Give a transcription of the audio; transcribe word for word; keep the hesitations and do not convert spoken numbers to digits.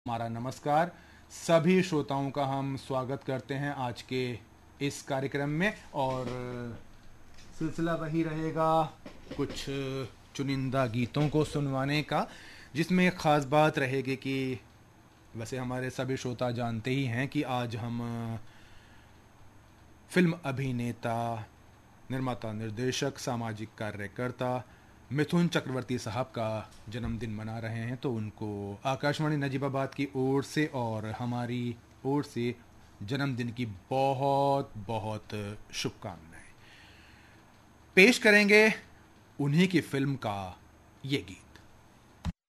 हमारा नमस्कार। सभी श्रोताओं का हम स्वागत करते हैं आज के इस कार्यक्रम में। और सिलसिला वही रहेगा कुछ चुनिंदा गीतों को सुनवाने का, जिसमें एक ख़ास बात रहेगी कि वैसे हमारे सभी श्रोता जानते ही हैं कि आज हम फिल्म अभिनेता, निर्माता, निर्देशक, सामाजिक कार्यकर्ता मिथुन चक्रवर्ती साहब का जन्मदिन मना रहे हैं। तो उनको आकाशवाणी नजीबाबाद की ओर से और हमारी ओर से जन्मदिन की बहुत बहुत शुभकामनाएं। पेश करेंगे उन्हीं की फिल्म का ये गीत।